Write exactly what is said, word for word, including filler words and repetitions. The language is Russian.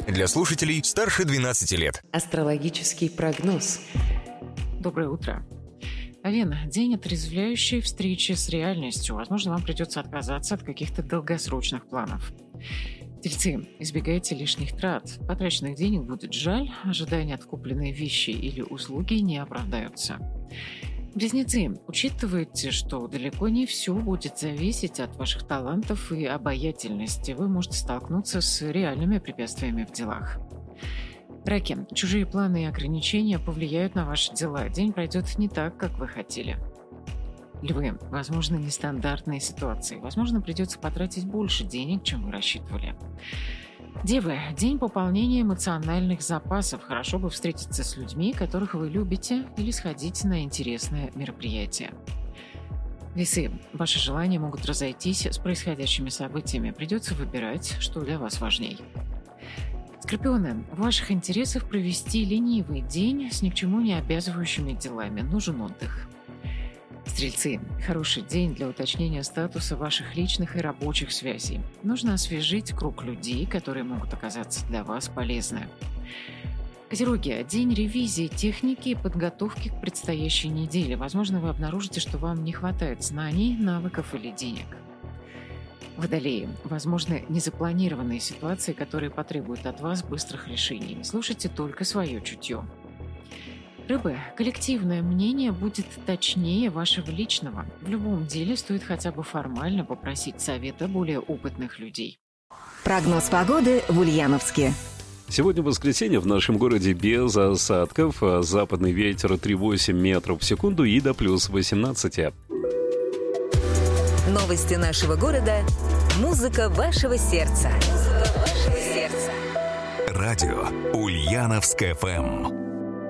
Для слушателей старше двенадцати лет. Астрологический прогноз. Доброе утро. Овен, день отрезвляющей встречи с реальностью. Возможно, вам придется отказаться от каких-то долгосрочных планов. Тельцы, избегайте лишних трат. Потраченных денег будет жаль, ожидания от купленной вещи или услуги не оправдаются. Близнецы, учитывайте, что далеко не все будет зависеть от ваших талантов и обаятельности. Вы можете столкнуться с реальными препятствиями в делах. Раки, чужие планы и ограничения повлияют на ваши дела. День пройдет не так, как вы хотели. Львы, возможно, нестандартные ситуации. Возможно, придется потратить больше денег, чем вы рассчитывали. Девы, день пополнения эмоциональных запасов. Хорошо бы встретиться с людьми, которых вы любите, или сходить на интересное мероприятие. Весы, ваши желания могут разойтись с происходящими событиями. Придется выбирать, что для вас важней. Скорпионы, в ваших интересах провести ленивый день с ни к чему не обязывающими делами. Нужен отдых. Стрельцы, хороший день для уточнения статуса ваших личных и рабочих связей. Нужно освежить круг людей, которые могут оказаться для вас полезны. Козероги, день ревизии техники и подготовки к предстоящей неделе. Возможно, вы обнаружите, что вам не хватает знаний, навыков или денег. Водолеи, возможны незапланированные ситуации, которые потребуют от вас быстрых решений. Слушайте только свое чутье. Рыбы, коллективное мнение будет точнее вашего личного. В любом деле стоит хотя бы формально попросить совета более опытных людей. Прогноз погоды в Ульяновске. Сегодня воскресенье, в нашем городе без осадков, западный ветер три целых восемь десятых метров в секунду и до плюс восемнадцати. Новости нашего города. Музыка вашего сердца. Музыка вашего сердца. Радио Ульяновск эф эм.